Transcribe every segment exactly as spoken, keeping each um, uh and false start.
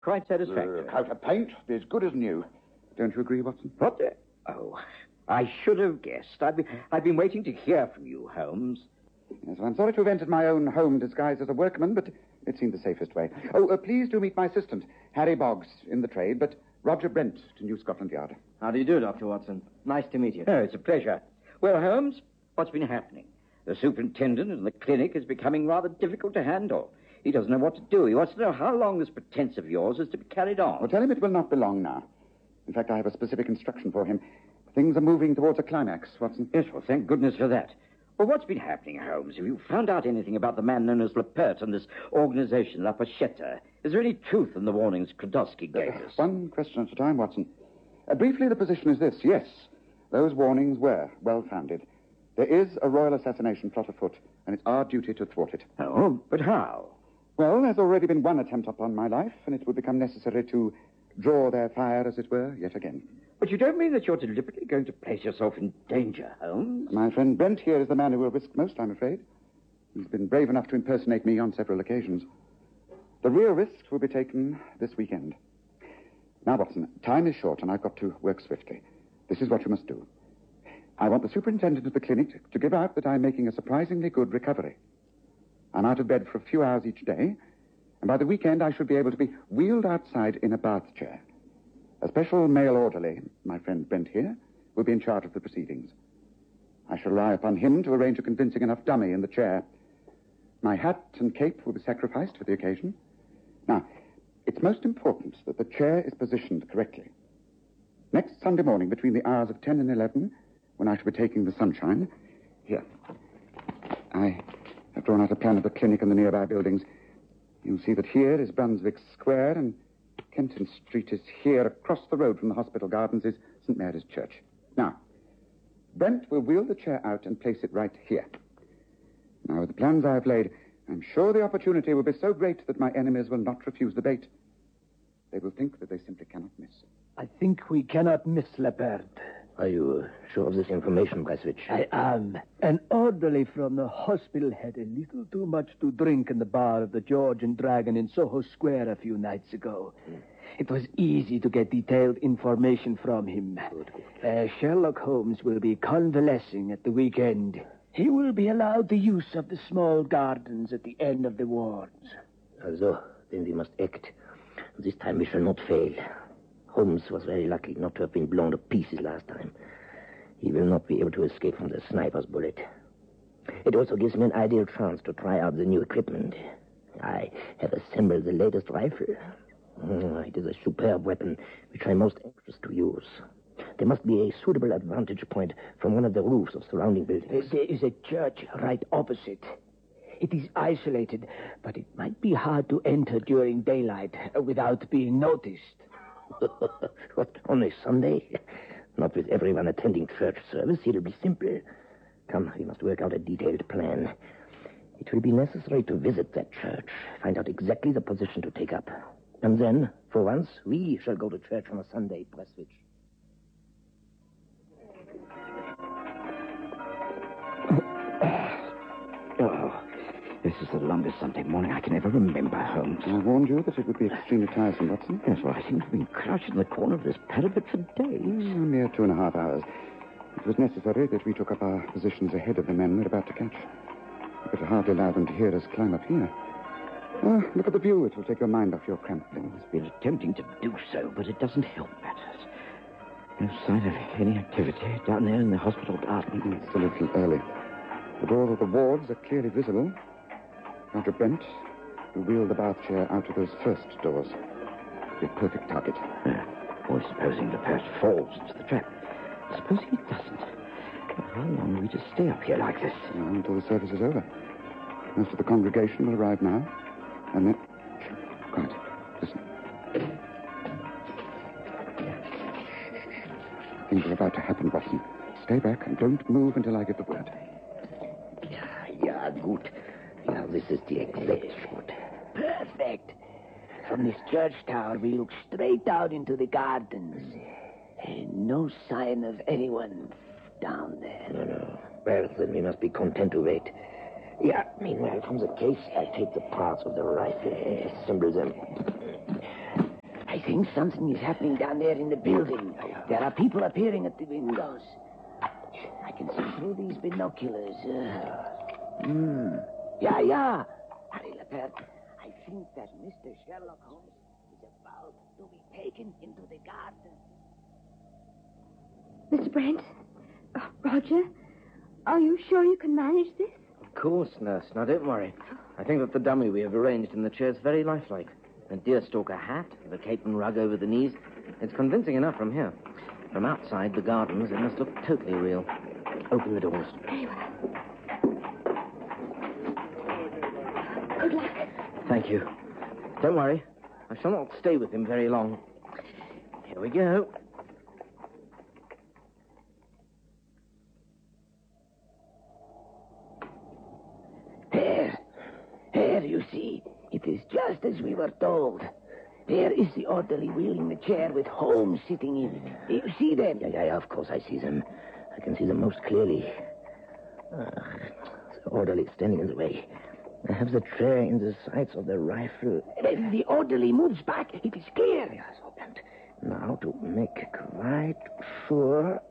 Quite satisfactory. The coat of paint be as good as new. Don't you agree, Watson? What? The... Oh, I should have guessed. I've been, I've been waiting to hear from you, Holmes. Yes, well, I'm sorry to have entered my own home disguised as a workman, but it seemed the safest way. Oh, uh, please do meet my assistant, Harry Boggs, in the trade, but Roger Brent to New Scotland Yard. How do you do, Doctor Watson? Nice to meet you. Oh, it's a pleasure. Well, Holmes, what's been happening? The superintendent in the clinic is becoming rather difficult to handle. He doesn't know what to do. He wants to know how long this pretense of yours is to be carried on. Well, tell him it will not be long now. In fact, I have a specific instruction for him. Things are moving towards a climax, Watson. Yes, well, thank goodness for that. Well, what's been happening, Holmes? Have you found out anything about the man known as Lepert and this organization, La Pochette? Is there any truth in the warnings Krodowski gave us? Uh, one question at a time, Watson. Uh, briefly, the position is this. Yes, those warnings were well-founded. There is a royal assassination plot afoot, and it's our duty to thwart it. Oh, but how? Well, there's already been one attempt upon my life, and it would become necessary to draw their fire, as it were, yet again. But you don't mean that you're deliberately going to place yourself in danger, Holmes? My friend Brent here is the man who will risk most, I'm afraid. He's been brave enough to impersonate me on several occasions. The real risk will be taken this weekend. Now, Watson, time is short, and I've got to work swiftly. This is what you must do. I want the superintendent of the clinic to give out that I'm making a surprisingly good recovery. I'm out of bed for a few hours each day, and by the weekend I should be able to be wheeled outside in a bath chair. A special male orderly, my friend Brent here, will be in charge of the proceedings. I shall rely upon him to arrange a convincing enough dummy in the chair. My hat and cape will be sacrificed for the occasion. Now, it's most important that the chair is positioned correctly. Next Sunday morning, between the hours of ten and eleven, when I shall be taking the sunshine, here, I have drawn out a plan of the clinic and the nearby buildings. You'll see that here is Brunswick Square, and Kenton Street is here. Across the road from the hospital gardens is Saint Mary's Church. Now, Brent will wheel the chair out and place it right here. Now, with the plans I have laid, I'm sure the opportunity will be so great that my enemies will not refuse the bait. They will think that they simply cannot miss. I think we cannot miss Lepert. Are you uh, sure of this information, Presswich? I am. An orderly from the hospital had a little too much to drink in the bar of the George and Dragon in Soho Square a few nights ago. Mm. It was easy to get detailed information from him. Good, good. Uh, Sherlock Holmes will be convalescing at the weekend. He will be allowed the use of the small gardens at the end of the wards. Also, then we must act. This time we shall not fail. Holmes was very lucky not to have been blown to pieces last time. He will not be able to escape from the sniper's bullet. It also gives me an ideal chance to try out the new equipment. I have assembled the latest rifle. Oh, it is a superb weapon, which I'm most anxious to use. There must be a suitable advantage point from one of the roofs of surrounding buildings. There is a church right opposite. It is isolated, but it might be hard to enter during daylight without being noticed. What, on a Sunday? Not with everyone attending church service. It'll be simple. Come, we must work out a detailed plan. It will be necessary to visit that church, find out exactly the position to take up. And then, for once, we shall go to church on a Sunday, Presswich. Oh, this is the longest Sunday morning I can ever remember, Holmes. I warned you that it would be extremely tiresome, Watson. Yes, well, I seem to have been crouched in the corner of this parapet for days. Mm, a mere two and a half hours. It was necessary that we took up our positions ahead of the men we're about to catch. We could hardly allow them to hear us climb up here. Oh, look at the view. It will take your mind off your cramped things. It's been attempting to do so, but it doesn't help matters. No sign of any activity down there in the hospital garden. Mm, it's a little early. The doors of the wards are clearly visible. Doctor Brent will wheel the bath chair out of those first doors. It'll be a perfect target. Yeah. Or supposing the first falls into the trap. Suppose he doesn't. How long are we to stay up here like this? Well, until the service is over. Most of the congregation will arrive now. And then... Quiet. Listen. Things are about to happen, Watson. Stay back and don't move until I give the word. Yeah, yeah, good. Yeah, this is the exact spot. Perfect. From this church tower, we look straight out into the gardens. And no sign of anyone down there. No, no. Well, then we must be content to wait. Yeah, meanwhile, from the case, I take the parts of the rifle and assemble them. think something is happening down there in the building. There are people appearing at the windows. I can see through these binoculars. Uh, hmm. Yeah, yeah. Harry Lepert, I think that Mister Sherlock Holmes is about to be taken into the garden. Mister Brent? Uh, Roger? Are you sure you can manage this? Of course, nurse. Now, don't worry. I think that the dummy we have arranged in the chair is very lifelike. A deerstalker hat, the cape and rug over the knees. It's convincing enough from here. From outside the gardens, it must look totally real. Open the doors. Very well. Good luck. Thank you. Don't worry. I shall not stay with him very long. Here we go. There. There, you see. It is just as we were told. There is the orderly wheeling the chair with Holmes sitting in it. Do you see them? Yeah, yeah, yeah, of course I see them. I can see them most clearly. Ah, the orderly standing in the way. I have the chair in the sights of the rifle. The orderly moves back. It is clear. Yes, and now to make quite sure.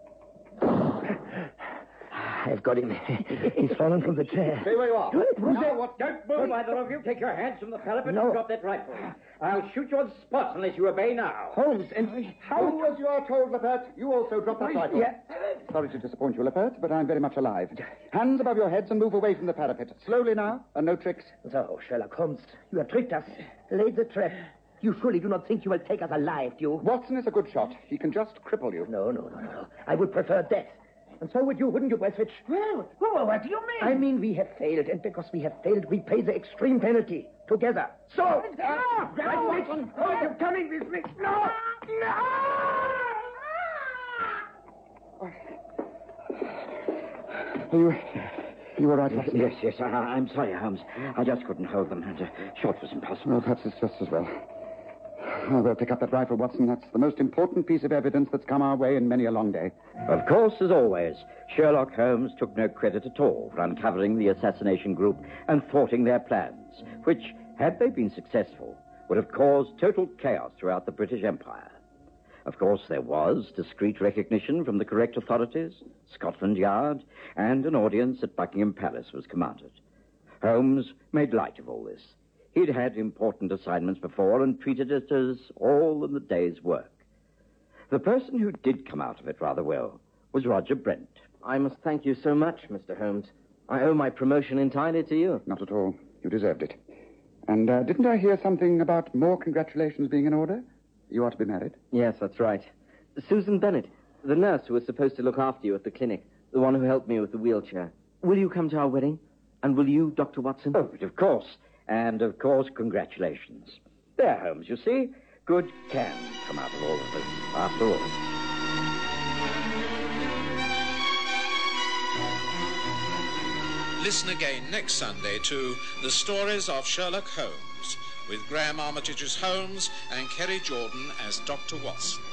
I've got him. He's fallen from the chair. Stay where you are. What? Who's No, there? what? Don't move, either of you. Take your hands from the parapet No. and drop that rifle. I'll shoot you on the spot unless you obey now. Holmes, and how... Do as you are told, Lepert. You also drop that rifle. Yeah. Sorry to disappoint you, Lepert, but I'm very much alive. Hands above your heads and move away from the parapet. Slowly now, and no tricks. So, Sherlock Holmes, you have tricked us. Laid the trap. You surely do not think you will take us alive, do you? Watson is a good shot. He can just cripple you. No, no, no, no. I would prefer death. And so would you, wouldn't you, Westwich? Well, well, what do you mean? I mean, we have failed, and because we have failed, we pay the extreme penalty together. So, uh, No, no, Westwich, are you coming with me? No, Are you... You all right, Watson? Yes, yes, I, I'm sorry, Holmes. I just couldn't hold them, and a shot was impossible. Well, perhaps it's just as well. Oh, we'll pick up that rifle, Watson. That's the most important piece of evidence that's come our way in many a long day. Of course, as always, Sherlock Holmes took no credit at all for uncovering the assassination group and thwarting their plans, which, had they been successful, would have caused total chaos throughout the British Empire. Of course, there was discreet recognition from the correct authorities, Scotland Yard, and an audience at Buckingham Palace was commanded. Holmes made light of all this. He'd had important assignments before and treated it as all in the day's work. The person who did come out of it rather well was Roger Brent. I must thank you so much, Mister Holmes. I owe my promotion entirely to you. Not at all. You deserved it. And uh, didn't I hear something about more congratulations being in order? You are to be married. Yes, that's right. Susan Bennett, the nurse who was supposed to look after you at the clinic, the one who helped me with the wheelchair. Will you come to our wedding? And will you, Doctor Watson? Oh, but of course. And, of course, congratulations. There, Holmes, you see. Good can come out of all of this, after all. Listen again next Sunday to The Stories of Sherlock Holmes, with Graham Armitage's Holmes and Kerry Jordan as Doctor Watson.